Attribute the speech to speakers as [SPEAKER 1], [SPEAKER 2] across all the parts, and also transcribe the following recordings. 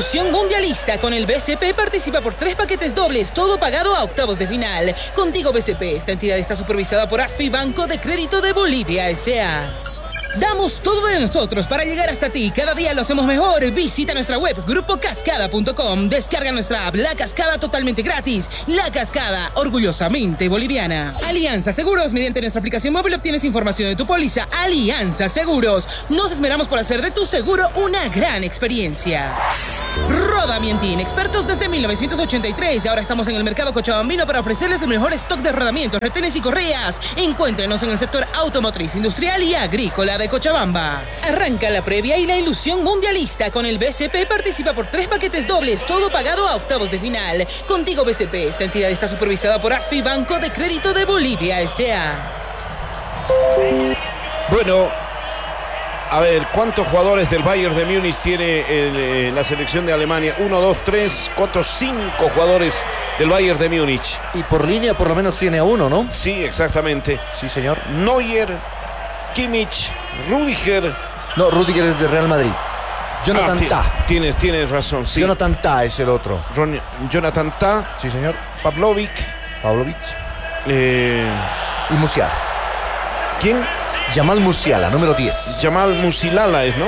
[SPEAKER 1] ilusión mundialista. Con el BCP participa por 3 paquetes dobles, todo pagado a octavos de final. Contigo BCP, esta entidad está supervisada por ASFI, Banco de Crédito de Bolivia S.A. Damos todo de nosotros para llegar hasta ti. Cada día lo hacemos mejor. Visita nuestra web grupocascada.com. Descarga nuestra app La Cascada totalmente gratis. La Cascada, orgullosamente boliviana. Alianza Seguros. Mediante nuestra aplicación móvil obtienes información de tu póliza. Alianza Seguros. Nos esmeramos por hacer de tu seguro una gran experiencia. Rodamientin, expertos desde 1983. Ahora estamos en el mercado cochabambino para ofrecerles el mejor stock de rodamientos, retenes y correas. Encuéntrenos en el sector automotriz, industrial y agrícola de Cochabamba. Arranca la previa y la ilusión mundialista. Con el BCP participa por 3 paquetes dobles, todo pagado a octavos de final. Contigo BCP, esta entidad está supervisada por ASFI, Banco de Crédito de Bolivia S.A.
[SPEAKER 2] Bueno, a ver, ¿cuántos jugadores del Bayern de Múnich tiene la selección de Alemania? 1, 2, 3, 4, 5 jugadores del Bayern de Múnich.
[SPEAKER 3] Y por línea por lo menos tiene a uno, ¿no?
[SPEAKER 2] Sí, exactamente.
[SPEAKER 3] Sí, señor.
[SPEAKER 2] Neuer, Kimmich, Rüdiger.
[SPEAKER 3] No, Rüdiger es de Real Madrid. Jonathan Tah.
[SPEAKER 2] Tienes razón, sí.
[SPEAKER 3] Jonathan Tah es el otro.
[SPEAKER 2] Jonathan Tah.
[SPEAKER 3] Sí, señor.
[SPEAKER 2] Pavlovic.
[SPEAKER 3] Y Musiala.
[SPEAKER 2] ¿Quién?
[SPEAKER 3] Jamal Musiala, número 10.
[SPEAKER 2] Jamal Musiala es, ¿no?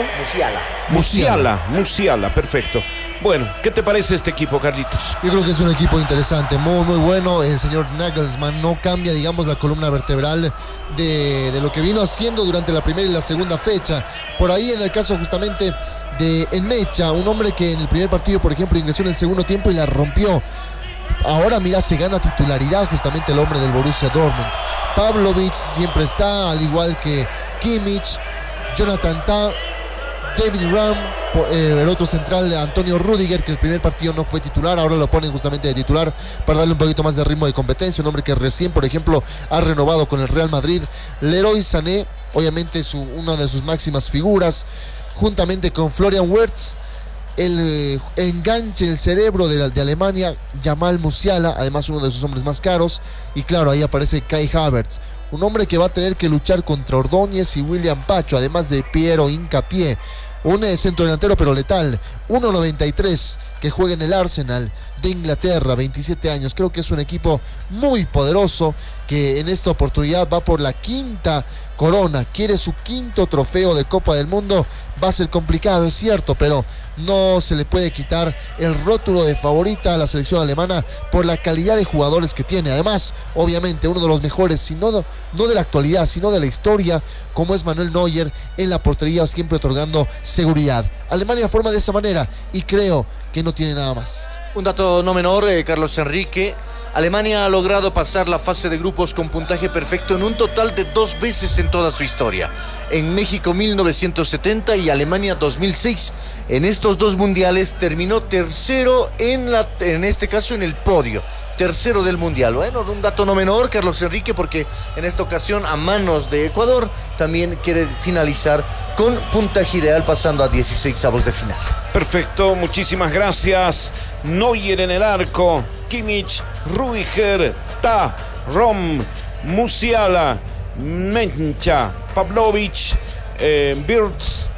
[SPEAKER 2] Musiala, perfecto. Bueno, ¿qué te parece este equipo, Carlitos?
[SPEAKER 4] Yo creo que es un equipo interesante, muy bueno. El señor Nagelsmann no cambia, digamos, la columna vertebral de lo que vino haciendo durante la primera y la segunda fecha. Por ahí en el caso justamente de Enmecha, un hombre que en el primer partido, por ejemplo, ingresó en el segundo tiempo y la rompió. Ahora, mira, se gana titularidad justamente el hombre del Borussia Dortmund. Pavlovic siempre está, al igual que Kimmich, Jonathan Tah, David Raum, el otro central, Antonio Rüdiger, que el primer partido no fue titular, ahora lo ponen justamente de titular para darle un poquito más de ritmo de competencia. Un hombre que recién, por ejemplo, ha renovado con el Real Madrid. Leroy Sané, obviamente una de sus máximas figuras, juntamente con Florian Wirtz. El enganche, el cerebro de Alemania, Jamal Musiala, además uno de sus hombres más caros. Y claro, ahí aparece Kai Havertz, un hombre que va a tener que luchar contra Ordóñez y William Pacho, además de Piero Hincapié, un centro delantero pero letal, 1.93, que juega en el Arsenal de Inglaterra, 27 años. Creo que es un equipo muy poderoso, que en esta oportunidad va por la quinta corona, quiere su quinto trofeo de Copa del Mundo. Va a ser complicado, es cierto, pero no se le puede quitar el rótulo de favorita a la selección alemana por la calidad de jugadores que tiene. Además, obviamente, uno de los mejores, no de la actualidad, sino de la historia, como es Manuel Neuer en la portería, siempre otorgando seguridad. Alemania forma de esa manera y creo que no tiene nada más.
[SPEAKER 3] Un dato no menor, Carlos Enrique. Alemania ha logrado pasar la fase de grupos con puntaje perfecto en un total de 2 veces en toda su historia. En México 1970 y Alemania 2006. En estos 2 mundiales terminó tercero en este caso en el podio. Tercero del mundial. Bueno, un dato no menor, Carlos Enrique, porque en esta ocasión a manos de Ecuador también quiere finalizar con puntaje ideal, pasando a 16avos de final.
[SPEAKER 2] Perfecto, muchísimas gracias. Neuer en el arco, Kimmich, Rüdiger, Tah, Rom, Musiala, Mencha, Pavlovic, Wirtz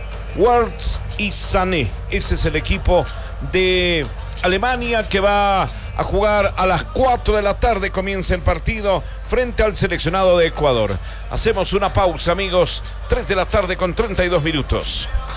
[SPEAKER 2] y Sané. Ese es el equipo de Alemania que va a jugar a las 4 de la tarde. Comienza el partido frente al seleccionado de Ecuador. Hacemos una pausa, amigos. 3 de la tarde con 32 minutos.